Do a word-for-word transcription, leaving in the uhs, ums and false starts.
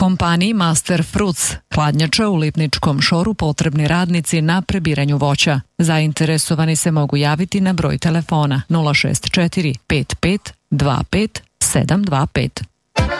Kompaniji Master Fruits, hladnjača u Lipničkom šoru, potrebni radnici na prebiranju voća. Zainteresovani se mogu javiti na broj telefona nula šest četiri pet pet dva pet sedam dva pet.